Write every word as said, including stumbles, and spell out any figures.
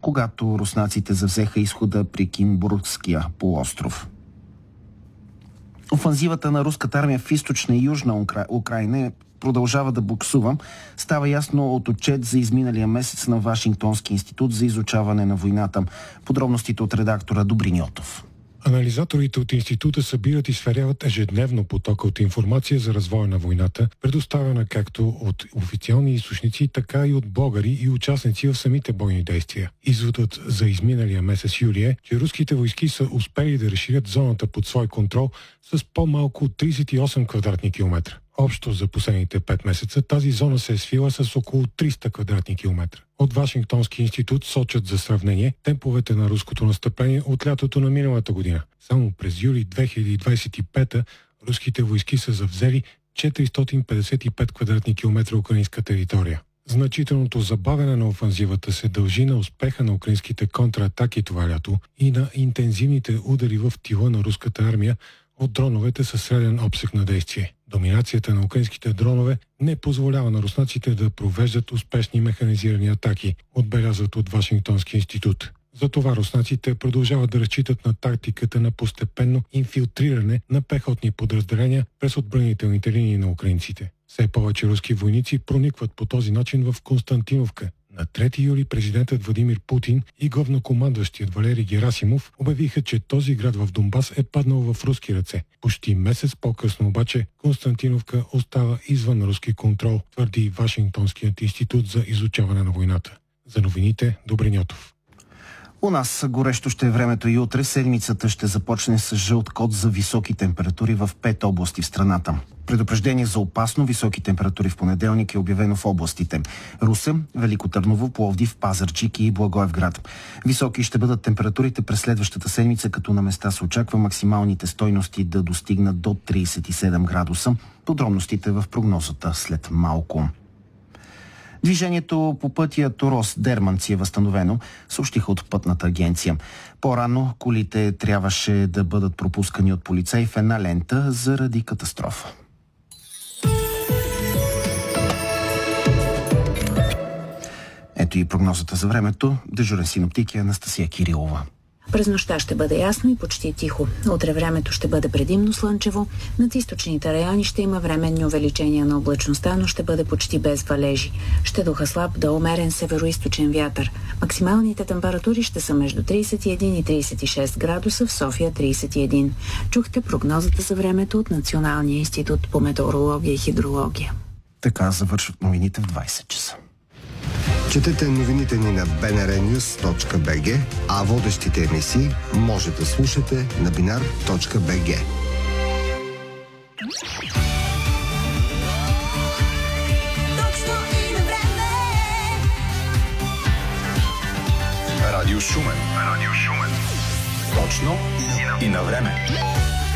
когато руснаците завзеха изхода при Кимбургския полуостров. Офанзивата на руската армия в източна и южна Укра... Украина продължава да буксува. Става ясно от отчет за изминалия месец на Вашингтонски институт за изучаване на войната. Подробностите от редактора Добрин Йотов. Анализаторите от института събират и сверяват ежедневно потока от информация за развоя на войната, предоставена както от официални източници, така и от блогъри и участници в самите бойни действия. Изводът за изминалия месец юли е, че руските войски са успели да разширят зоната под свой контрол с по-малко от тридесет и осем квадратни километра. Общо за последните пет месеца тази зона се е свила с около триста квадратни километра. От Вашингтонски институт сочат за сравнение темповете на руското настъпление от лятото на миналата година. Само през юли две хиляди двадесет и пета руските войски са завзели четиристотин петдесет и пет квадратни километра украинска територия. Значителното забавяне на офанзивата се дължи на успеха на украинските контратаки това лято и на интензивните удари в тила на руската армия от дроновете със среден обсег на действие. Доминацията на украинските дронове не позволява на руснаците да провеждат успешни механизирани атаки, отбелязват от Вашингтонски институт. Затова руснаците продължават да разчитат на тактиката на постепенно инфилтриране на пехотни подразделения през отбранителните линии на украинците. Все повече руски войници проникват по този начин в Константиновка. На трети юли президентът Владимир Путин и главнокомандващият Валерий Герасимов обявиха, че този град в Донбас е паднал в руски ръце. Почти месец по-късно обаче Константиновка остава извън руски контрол, твърди Вашингтонският институт за изучаване на войната. За новините Добрин Йотов. У нас горещо ще е времето и утре. Седмицата ще започне с жълт код за високи температури в пет области в страната. Предупреждение за опасно високи температури в понеделник е обявено в областите Русе, Велико Търново, Пловдив, Пазарджик и Благоевград. Високи ще бъдат температурите през следващата седмица, като на места се очаква максималните стойности да достигнат до тридесет и седем градуса. Подробностите в прогнозата след малко. Движението по пътя Торос-Дерманци е възстановено, съобщиха от пътната агенция. По-рано колите трябваше да бъдат пропускани от полицаи в една лента заради катастрофа. Ето и прогнозата за времето. Дежурен синоптик е Анастасия Кирилова. През нощта ще бъде ясно и почти тихо. Утре времето ще бъде предимно слънчево. Над източните райони ще има временни увеличения на облачността, но ще бъде почти без валежи. Ще духа слаб до умерен североизточен вятър. Максималните температури ще са между тридесет и един и тридесет и шест градуса, в София тридесет и един. Чухте прогнозата за времето от Националния институт по метеорология и хидрология. Така завършват новините в двадесет часа. Четете новините ни на би ен ар нюз точка би джи, а водещите емисии може да слушате на бинар точка би джи. Радио Шумен. Радио Шумен. Точно и на време.